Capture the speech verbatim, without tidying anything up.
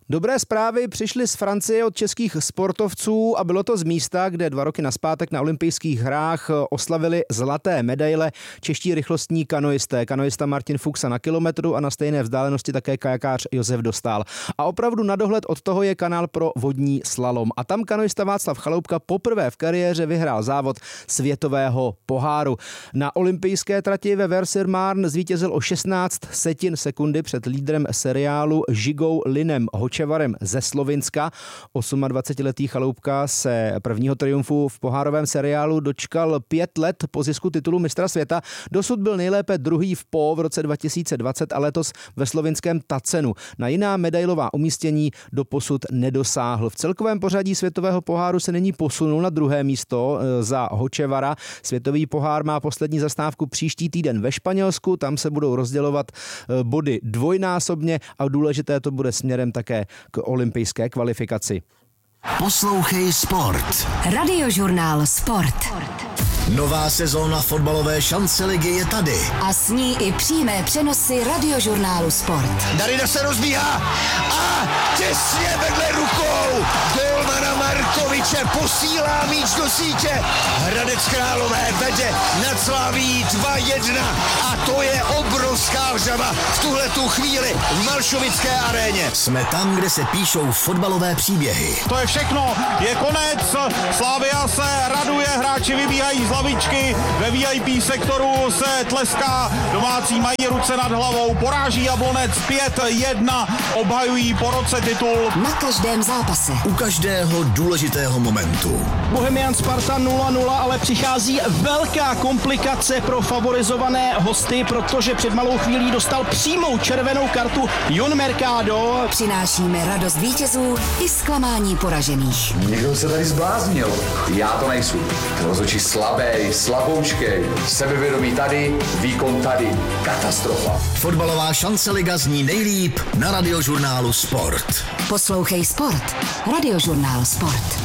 Dobré zprávy přišly z Francie od českých sportovců a bylo to z místa, kde dva roky nazpátek na olympijských hrách oslavili zlaté medaile čeští rychlostní kanoisté. Kanoista Martin Fuxa na kilometru a na stejné vzdálenosti také kajakář Josef Dostál. A opravdu na dohled od toho je kanál pro vodní slalom. A tam kanoista Václav Chaloupka poprvé v kariéře vyhrál závod světového poháru. Na olympijské trati ve Vers-sur-Marne zvítězil o šestnáct setin sekundy před lídrem seriálu Žigou Linem Hočevarem ze Slovinska. dvacetiosmiletý Chaloupka se prvního triumfu v pohárovém seriálu dočkal pět let po zisku titulu mistra světa. Dosud byl nejlépe druhý v Po v roce dva tisíce dvacet a letos ve slovinském Tacenu. Na jiná medailová umístění doposud nedosáhl. V celkovém pořadí světového poháru se nyní posunul na druhé místo za Hočevara. Světový pohár má poslední zastávku příští týden ve Španělsku. Tam se budou rozdělovat body dvojnásobně a důležité to bude směrem také k olympijské kvalifikaci. Poslouchej sport. Radiožurnál Sport. Nová sezóna fotbalové šance ligy je tady. A s ní i přímé přenosy Radiožurnálu Sport. Darida se rozbíhá a těsně vedle rukou golmana Markoviče posílá míč do sítě. Hradec Králové vede nad Slaví dva jedna a to je obrovská vřava v tuhletu chvíli v Malšovické aréně. Jsme tam, kde se píšou fotbalové příběhy. To je všechno, je konec, Slavia se raduje, hráči vybíhají z lavičky, ve V I P sektoru se tleská, domácí mají ruce nad hlavou, poráží Jablonec pět jedna, obhajují po roce titul. Na každém zápase. U každého důležitého momentu. Bohemian Sparta nula nula, ale přichází velká komplikace pro favorizované hosty, protože před malou chvílí dostal přímou červenou kartu Jon Mercado. Přinášíme radost vítězů i zklamání poražených. Někdo se tady zbláznil. Já to nejsou. Rozhodčí slabý, slaboučkej, sebevědomí tady, výkon tady. Katastrofa. Fotbalová šance liga zní nejlíp na Radiožurnálu Sport. Poslouchej Sport. Radiožurnál Sport.